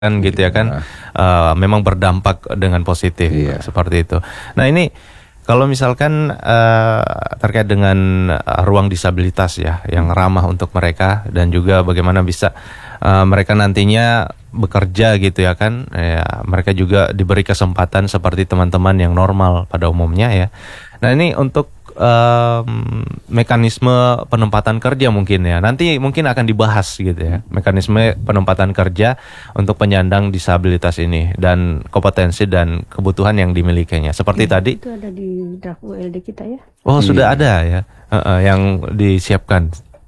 gitu ya kan, memang berdampak dengan positif seperti itu. Nah ini kalau misalkan terkait dengan ruang disabilitas ya yang ramah untuk mereka dan juga bagaimana bisa mereka nantinya bekerja gitu ya kan, ya, mereka juga diberi kesempatan seperti teman-teman yang normal pada umumnya ya. Nah ini untuk mekanisme penempatan kerja mungkin ya, nanti mungkin akan dibahas gitu ya, mekanisme penempatan kerja untuk penyandang disabilitas ini dan kompetensi dan kebutuhan yang dimilikinya seperti tadi. Itu ada di draft ULD kita ya. Oh sudah ada ya, yang disiapkan.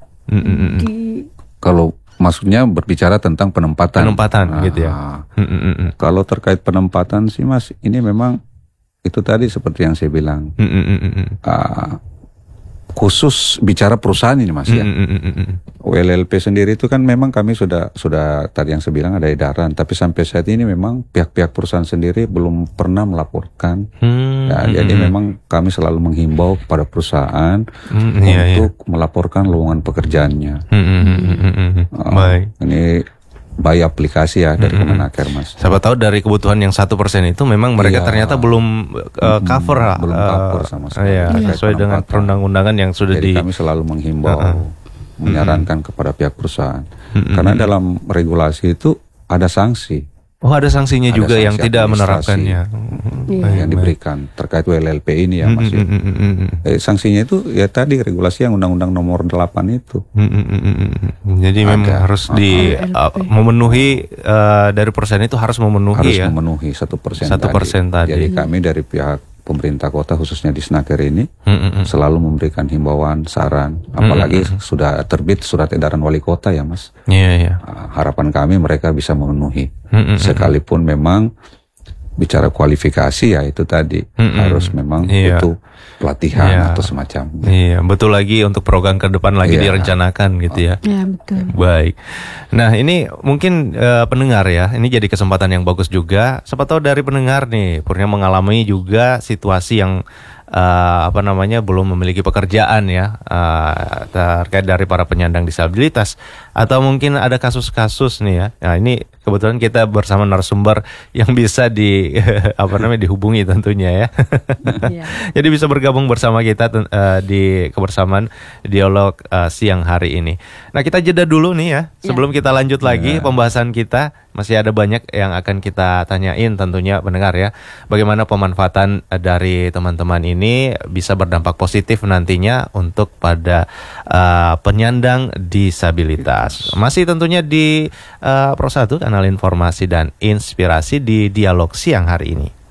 Kalau maksudnya berbicara tentang penempatan gitu ya. Kalau terkait penempatan sih Mas, ini memang itu tadi seperti yang saya bilang, khusus bicara perusahaan ini Mas ya. ULLP sendiri itu kan memang kami sudah tadi yang saya bilang ada edaran, tapi sampai saat ini memang pihak-pihak perusahaan sendiri belum pernah melaporkan. Jadi memang kami selalu menghimbau kepada perusahaan untuk melaporkan lowongan pekerjaannya. Baik. Ini by aplikasi ya dari Kemenaker Mas. Siapa tahu dari kebutuhan yang 1% itu memang mereka ternyata belum cover lah. Belum cover sama sekali. Sesuai dengan perundang-undangan yang sudah Jadi kami selalu menghimbau, menyarankan kepada pihak perusahaan. Karena dalam regulasi itu ada sanksi. Oh ada sanksinya juga yang tidak menerapkannya. Yang diberikan terkait WLLP ini ya Mas. Sanksinya itu ya tadi regulasi yang Undang-Undang Nomor 8 itu. Jadi memang harus memenuhi dari persen itu harus memenuhi harus ya. Memenuhi 1% tadi. Jadi kami dari pihak pemerintah kota khususnya di Snaker ini selalu memberikan himbauan, saran, apalagi sudah terbit surat edaran wali kota ya Mas. Harapan kami mereka bisa memenuhi. Sekalipun memang bicara kualifikasi ya itu tadi harus memang butuh pelatihan atau semacam. Iya, betul lagi untuk program ke depan lagi direncanakan gitu ya. Iya, betul. Baik. Nah, ini mungkin pendengar ya, ini jadi kesempatan yang bagus juga. Siapa tahu dari pendengar nih, pernah mengalami juga situasi yang belum memiliki pekerjaan ya, terkait dari para penyandang disabilitas, atau mungkin ada kasus-kasus nih ya. Nah, ini kebetulan kita bersama narasumber yang bisa dihubungi tentunya ya. Jadi bisa bergabung bersama kita di kebersamaan dialog siang hari ini. Nah, kita jeda dulu nih ya. Sebelum kita lanjut lagi pembahasan kita, masih ada banyak yang akan kita tanyain tentunya pendengar ya. Bagaimana pemanfaatan dari teman-teman ini bisa berdampak positif nantinya untuk pada penyandang disabilitas. Masih tentunya di Pro 1 kanal informasi dan inspirasi di dialog siang hari ini.